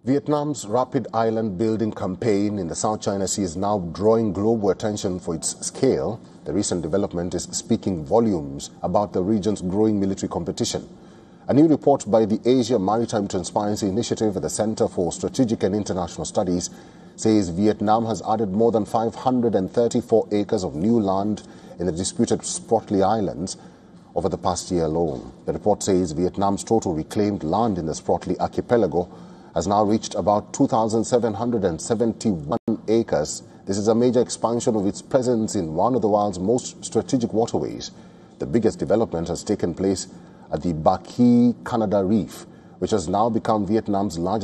Vietnam's rapid island building campaign in the South China Sea is now drawing global attention for its scale. The recent development is speaking volumes about the region's growing military competition. A new report by the Asia Maritime Transparency Initiative at the Center for Strategic and International Studies says Vietnam has added more than 534 acres of new land in the disputed Spratly Islands over the past year alone. The report says Vietnam's total reclaimed land in the Spratly archipelago has now reached about 2,771 acres. This is a major expansion of its presence in one of the world's most strategic waterways. The biggest development has taken place at the Ba Ky Canada Reef, which has now become Vietnam's largest